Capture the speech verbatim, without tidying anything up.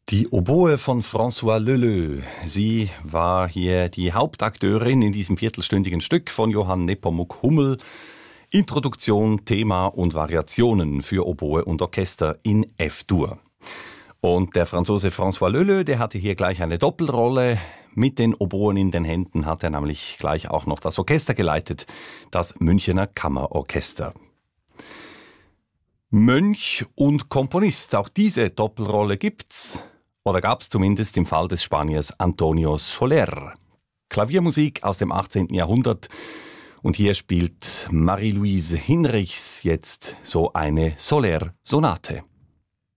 Die Oboe von François Leleux. Sie war hier die Hauptakteurin in diesem viertelstündigen Stück von Johann Nepomuk Hummel. Introduktion, Thema und Variationen für Oboe und Orchester in F-Dur. Und der Franzose François Leleux, der hatte hier gleich eine Doppelrolle. Mit den Oboen in den Händen hat er nämlich gleich auch noch das Orchester geleitet, das Münchener Kammerorchester. Mönch und Komponist, auch diese Doppelrolle gibt's. Oder gab es zumindest im Fall des Spaniers Antonio Soler. Klaviermusik aus dem achtzehnten Jahrhundert. Und hier spielt Marie-Louise Hinrichs jetzt so eine Soler-Sonate.